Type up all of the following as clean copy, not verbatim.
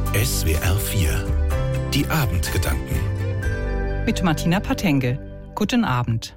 SWR 4 Die Abendgedanken mit Martina Patengel. Guten Abend.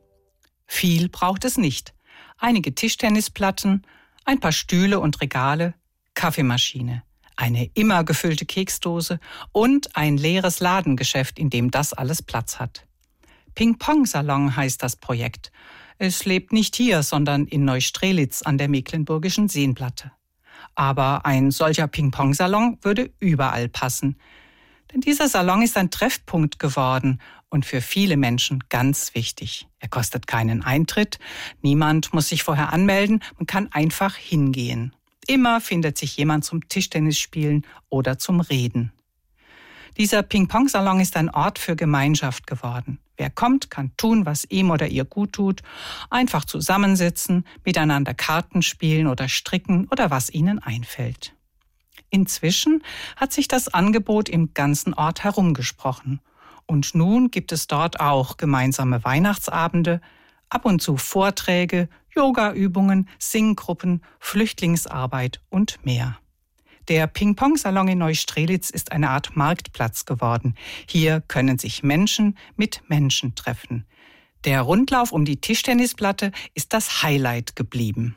Viel braucht es nicht. Einige Tischtennisplatten, ein paar Stühle und Regale, Kaffeemaschine, eine immer gefüllte Keksdose und ein leeres Ladengeschäft, in dem das alles Platz hat. Ping-Pong-Salon heißt das Projekt. Es lebt nicht hier, sondern in Neustrelitz an der Mecklenburgischen Seenplatte. Aber ein solcher Ping-Pong-Salon würde überall passen. Denn dieser Salon ist ein Treffpunkt geworden und für viele Menschen ganz wichtig. Er kostet keinen Eintritt, niemand muss sich vorher anmelden, man kann einfach hingehen. Immer findet sich jemand zum Tischtennisspielen oder zum Reden. Dieser Ping-Pong-Salon ist ein Ort für Gemeinschaft geworden. Wer kommt, kann tun, was ihm oder ihr gut tut, einfach zusammensitzen, miteinander Karten spielen oder stricken oder was ihnen einfällt. Inzwischen hat sich das Angebot im ganzen Ort herumgesprochen. Und nun gibt es dort auch gemeinsame Weihnachtsabende, ab und zu Vorträge, Yogaübungen, Singgruppen, Flüchtlingsarbeit und mehr. Der Ping-Pong-Salon in Neustrelitz ist eine Art Marktplatz geworden. Hier können sich Menschen mit Menschen treffen. Der Rundlauf um die Tischtennisplatte ist das Highlight geblieben.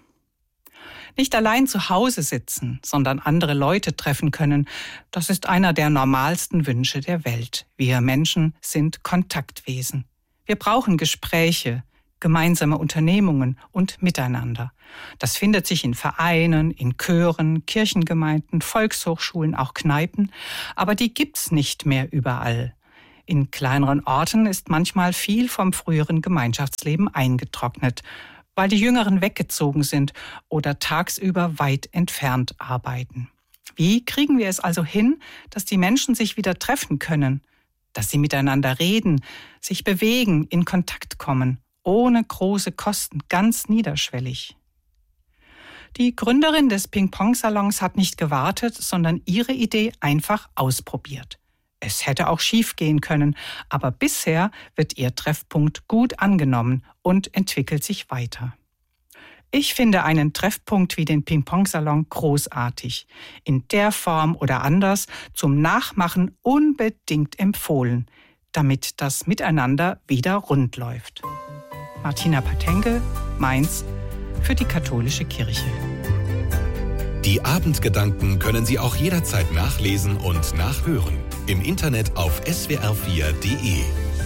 Nicht allein zu Hause sitzen, sondern andere Leute treffen können, das ist einer der normalsten Wünsche der Welt. Wir Menschen sind Kontaktwesen. Wir brauchen Gespräche, gemeinsame Unternehmungen und Miteinander. Das findet sich in Vereinen, in Chören, Kirchengemeinden, Volkshochschulen, auch Kneipen. Aber die gibt's nicht mehr überall. In kleineren Orten ist manchmal viel vom früheren Gemeinschaftsleben eingetrocknet, weil die Jüngeren weggezogen sind oder tagsüber weit entfernt arbeiten. Wie kriegen wir es also hin, dass die Menschen sich wieder treffen können, dass sie miteinander reden, sich bewegen, in Kontakt kommen, ohne große Kosten, ganz niederschwellig? Die Gründerin des Ping-Pong-Salons hat nicht gewartet, sondern ihre Idee einfach ausprobiert. Es hätte auch schief gehen können, aber bisher wird ihr Treffpunkt gut angenommen und entwickelt sich weiter. Ich finde einen Treffpunkt wie den Ping-Pong-Salon großartig. In der Form oder anders zum Nachmachen unbedingt empfohlen, damit das Miteinander wieder rund läuft. Martina Patengel, Mainz, für die Katholische Kirche. Die Abendgedanken können Sie auch jederzeit nachlesen und nachhören. Im Internet auf swr4.de.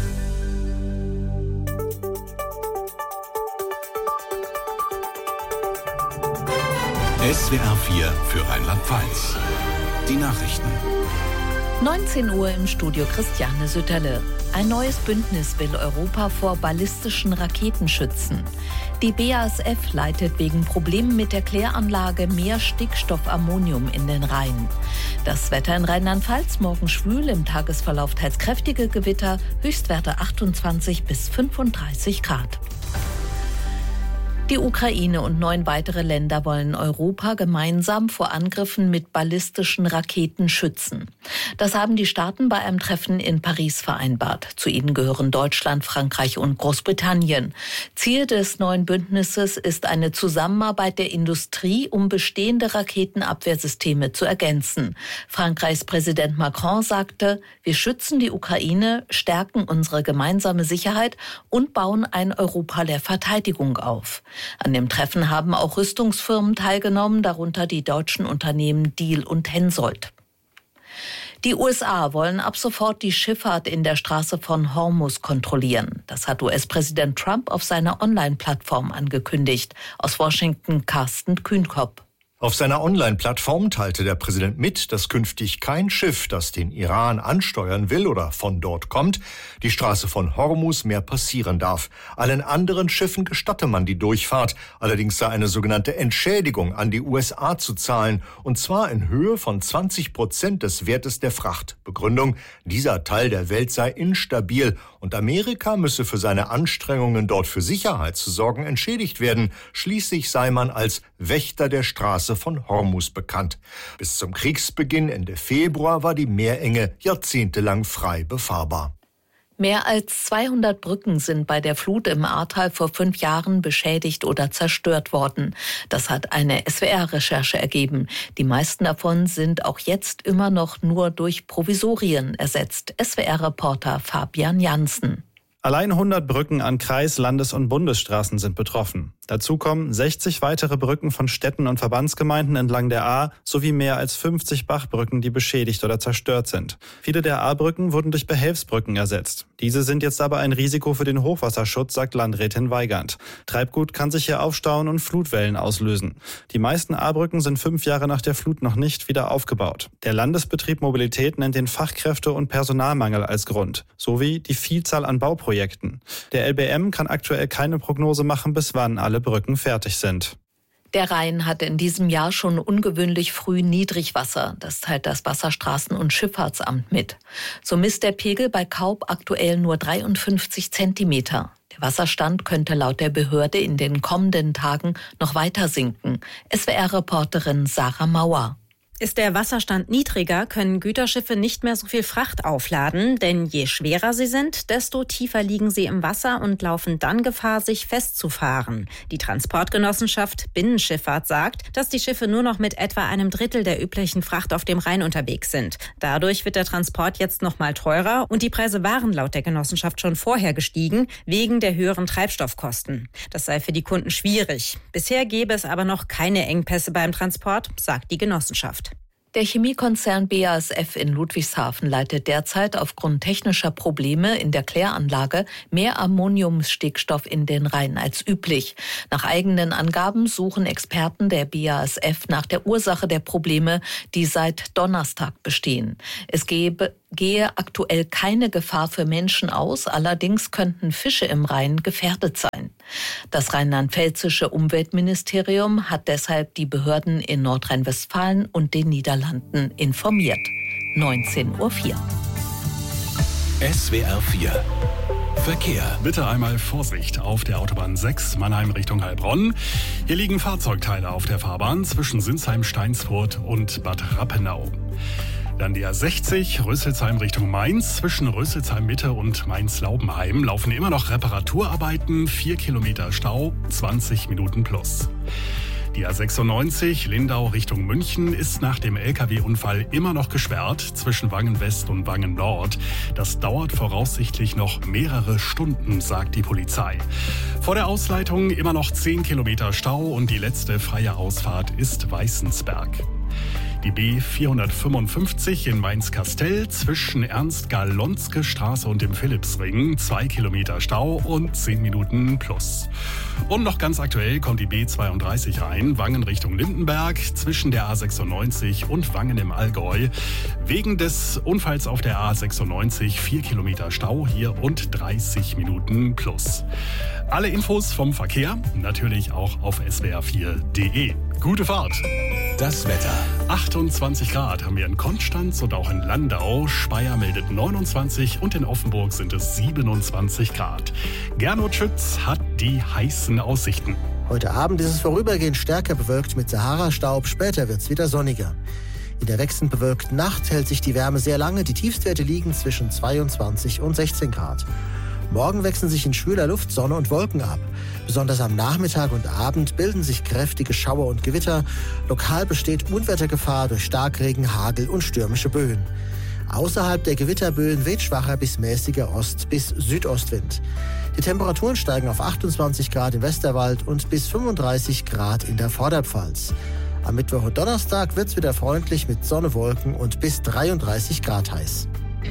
SWR 4 für Rheinland-Pfalz. Die Nachrichten. 19 Uhr im Studio Christiane Sütterle. Ein neues Bündnis will Europa vor ballistischen Raketen schützen. Die BASF leitet wegen Problemen mit der Kläranlage mehr Stickstoffammonium in den Rhein. Das Wetter in Rheinland-Pfalz morgen schwül, im Tagesverlauf teils kräftige Gewitter, Höchstwerte 28 bis 35 Grad. Die Ukraine und 9 weitere Länder wollen Europa gemeinsam vor Angriffen mit ballistischen Raketen schützen. Das haben die Staaten bei einem Treffen in Paris vereinbart. Zu ihnen gehören Deutschland, Frankreich und Großbritannien. Ziel des neuen Bündnisses ist eine Zusammenarbeit der Industrie, um bestehende Raketenabwehrsysteme zu ergänzen. Frankreichs Präsident Macron sagte: Wir schützen die Ukraine, stärken unsere gemeinsame Sicherheit und bauen ein Europa der Verteidigung auf. An dem Treffen haben auch Rüstungsfirmen teilgenommen, darunter die deutschen Unternehmen Diehl und Hensoldt. Die USA wollen ab sofort die Schifffahrt in der Straße von Hormuz kontrollieren. Das hat US-Präsident Trump auf seiner Online-Plattform angekündigt. Aus Washington Carsten Kühnkopf. Auf seiner Online-Plattform teilte der Präsident mit, dass künftig kein Schiff, das den Iran ansteuern will oder von dort kommt, die Straße von Hormuz mehr passieren darf. Allen anderen Schiffen gestatte man die Durchfahrt. Allerdings sei eine sogenannte Entschädigung an die USA zu zahlen, und zwar in Höhe von 20% des Wertes der Fracht. Begründung: dieser Teil der Welt sei instabil und Amerika müsse für seine Anstrengungen, dort für Sicherheit zu sorgen, entschädigt werden. Schließlich sei man als Wächter der Straße von Hormuz bekannt. Bis zum Kriegsbeginn Ende Februar war die Meerenge jahrzehntelang frei befahrbar. Mehr als 200 Brücken sind bei der Flut im Ahrtal vor 5 Jahren beschädigt oder zerstört worden. Das hat eine SWR-Recherche ergeben. Die meisten davon sind auch jetzt immer noch nur durch Provisorien ersetzt. SWR-Reporter Fabian Janssen. Allein 100 Brücken an Kreis-, Landes- und Bundesstraßen sind betroffen. Dazu kommen 60 weitere Brücken von Städten und Verbandsgemeinden entlang der Ahr sowie mehr als 50 Bachbrücken, die beschädigt oder zerstört sind. Viele der Ahrbrücken wurden durch Behelfsbrücken ersetzt. Diese sind jetzt aber ein Risiko für den Hochwasserschutz, sagt Landrätin Weigand. Treibgut kann sich hier aufstauen und Flutwellen auslösen. Die meisten Ahrbrücken sind 5 Jahre nach der Flut noch nicht wieder aufgebaut. Der Landesbetrieb Mobilität nennt den Fachkräfte- und Personalmangel als Grund, sowie die Vielzahl an Bauprojekten. Der LBM kann aktuell keine Prognose machen, bis wann alle Brücken fertig sind. Der Rhein hat in diesem Jahr schon ungewöhnlich früh Niedrigwasser. Das teilt das Wasserstraßen- und Schifffahrtsamt mit. So misst der Pegel bei Kaub aktuell nur 53 Zentimeter. Der Wasserstand könnte laut der Behörde in den kommenden Tagen noch weiter sinken. SWR-Reporterin Sarah Mauer. Ist der Wasserstand niedriger, können Güterschiffe nicht mehr so viel Fracht aufladen, denn je schwerer sie sind, desto tiefer liegen sie im Wasser und laufen dann Gefahr, sich festzufahren. Die Transportgenossenschaft Binnenschifffahrt sagt, dass die Schiffe nur noch mit etwa einem Drittel der üblichen Fracht auf dem Rhein unterwegs sind. Dadurch wird der Transport jetzt noch mal teurer und die Preise waren laut der Genossenschaft schon vorher gestiegen, wegen der höheren Treibstoffkosten. Das sei für die Kunden schwierig. Bisher gäbe es aber noch keine Engpässe beim Transport, sagt die Genossenschaft. Der Chemiekonzern BASF in Ludwigshafen leitet derzeit aufgrund technischer Probleme in der Kläranlage mehr Ammoniumstickstoff in den Rhein als üblich. Nach eigenen Angaben suchen Experten der BASF nach der Ursache der Probleme, die seit Donnerstag bestehen. Es gehe aktuell keine Gefahr für Menschen aus, allerdings könnten Fische im Rhein gefährdet sein. Das rheinland-pfälzische Umweltministerium hat deshalb die Behörden in Nordrhein-Westfalen und den Niederlanden informiert. 19:04 Uhr. SWR 4 Verkehr. Bitte einmal Vorsicht auf der Autobahn 6 Mannheim Richtung Heilbronn. Hier liegen Fahrzeugteile auf der Fahrbahn zwischen Sinsheim-Steinsfurt und Bad Rappenau. Dann die A60 Rüsselsheim Richtung Mainz. Zwischen Rüsselsheim Mitte und Mainz-Laubenheim laufen immer noch Reparaturarbeiten. 4 Kilometer Stau, 20 Minuten plus. Die A96 Lindau Richtung München ist nach dem LKW-Unfall immer noch gesperrt zwischen Wangen West und Wangen Nord. Das dauert voraussichtlich noch mehrere Stunden, sagt die Polizei. Vor der Ausleitung immer noch 10 Kilometer Stau und die letzte freie Ausfahrt ist Weißensberg. Die B455 in Mainz-Kastell zwischen Ernst-Galonske-Straße und dem Philipsring. 2 Kilometer Stau und 10 Minuten plus. Und noch ganz aktuell kommt die B32 rein, Wangen Richtung Lindenberg, zwischen der A96 und Wangen im Allgäu. Wegen des Unfalls auf der A96 4 Kilometer Stau hier und 30 Minuten plus. Alle Infos vom Verkehr natürlich auch auf swr4.de. Gute Fahrt! Das Wetter. 28 Grad haben wir in Konstanz und auch in Landau. Speyer meldet 29 und in Offenburg sind es 27 Grad. Gernot Schütz hat die heißen Aussichten. Heute Abend ist es vorübergehend stärker bewölkt mit Sahara-Staub. Später wird es wieder sonniger. In der wechselnd bewölkten Nacht hält sich die Wärme sehr lange. Die Tiefstwerte liegen zwischen 22 und 16 Grad. Morgen wechseln sich in schwüler Luft Sonne und Wolken ab. Besonders am Nachmittag und Abend bilden sich kräftige Schauer und Gewitter. Lokal besteht Unwettergefahr durch Starkregen, Hagel und stürmische Böen. Außerhalb der Gewitterböen weht schwacher bis mäßiger Ost- bis Südostwind. Die Temperaturen steigen auf 28 Grad im Westerwald und bis 35 Grad in der Vorderpfalz. Am Mittwoch und Donnerstag wird es wieder freundlich mit Sonne, Wolken und bis 33 Grad heiß.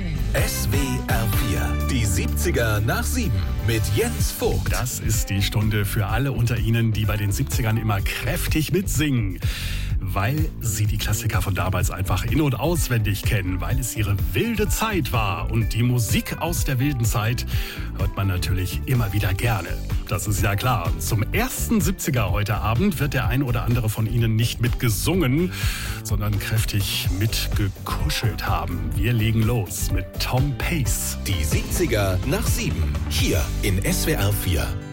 SWR 4, die 70er nach 7 mit Jens Vogt. Das ist die Stunde für alle unter Ihnen, die bei den 70ern immer kräftig mitsingen. Weil sie die Klassiker von damals einfach in- und auswendig kennen, weil es ihre wilde Zeit war. Und die Musik aus der wilden Zeit hört man natürlich immer wieder gerne. Das ist ja klar. Zum ersten 70er heute Abend wird der ein oder andere von Ihnen nicht mitgesungen, sondern kräftig mitgekuschelt haben. Wir legen los mit Tom Pace. Die 70er nach 7, hier in SWR 4.